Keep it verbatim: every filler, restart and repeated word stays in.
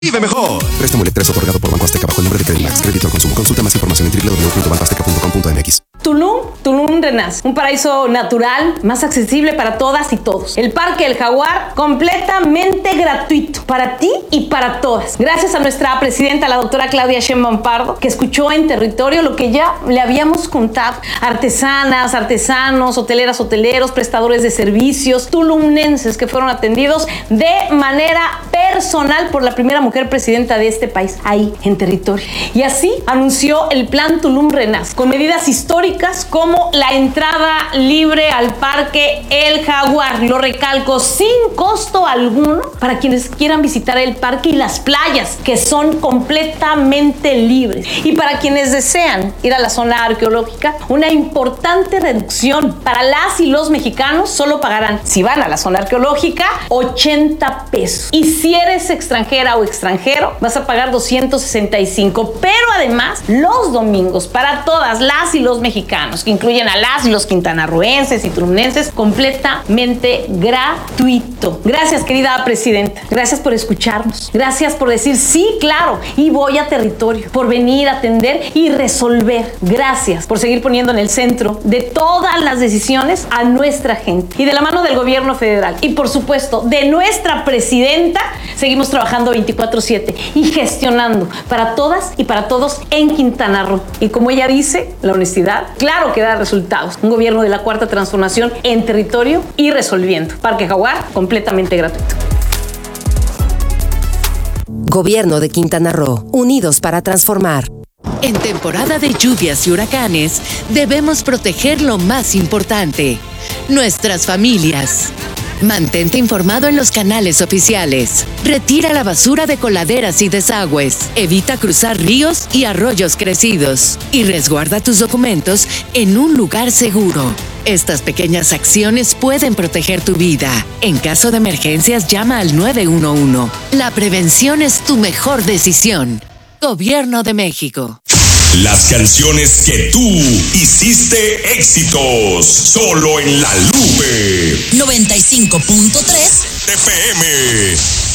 Vive mejor. Préstamo Electres otorgado por Banco Azteca bajo el nombre de Credimax. Crédito al consumo. Consulta más información en doble u doble u doble u punto banco azteca punto com punto m x. Tulum, Tulum Renace, un paraíso natural más accesible para todas y todos. El Parque El Jaguar, completamente gratuito para ti y para todas. Gracias a nuestra presidenta, la doctora Claudia Sheinbaum Pardo, que escuchó en territorio lo que ya le habíamos contado. Artesanas, artesanos, hoteleras, hoteleros, prestadores de servicios, tulumnenses que fueron atendidos de manera personal por la primera mujer presidenta de este país, ahí en territorio. Y así anunció el Plan Tulum Renace, con medidas históricas como la entrada libre al Parque El Jaguar, lo recalco, sin costo alguno para quienes quieran visitar el parque y las playas, que son completamente libres. Y para quienes desean ir a la zona arqueológica, una importante reducción para las y los mexicanos. Solo pagarán, si van a la zona arqueológica, ochenta pesos. Y si eres extranjera o extranjero, vas a pagar doscientos sesenta y cinco. Pero además, los domingos, para todas las y los mexicanos, que incluyen a las y los quintanarroenses y tulumnenses, completamente gratuito. Gracias, querida presidenta. Gracias por escucharnos. Gracias por decir sí, claro, y voy a territorio, por venir a atender y resolver. Gracias por seguir poniendo en el centro de todas las decisiones a nuestra gente. Y de la mano del gobierno federal y, por supuesto, de nuestra presidenta, seguimos trabajando veinticuatro siete y gestionando para todas y para todos en Quintana Roo. Y como ella dice, la honestidad, claro que da resultados. Un gobierno de la Cuarta Transformación en territorio y resolviendo. Parque Jaguar, completamente gratuito. Gobierno de Quintana Roo, unidos para transformar. En temporada de lluvias y huracanes, debemos proteger lo más importante: nuestras familias. Mantente informado en los canales oficiales. Retira la basura de coladeras y desagües. Evita cruzar ríos y arroyos crecidos. Y resguarda tus documentos en un lugar seguro. Estas pequeñas acciones pueden proteger tu vida. En caso de emergencias, llama al nueve uno uno. La prevención es tu mejor decisión. Gobierno de México. Las canciones que tú hiciste éxitos, solo en La Nube noventa y cinco punto tres F M.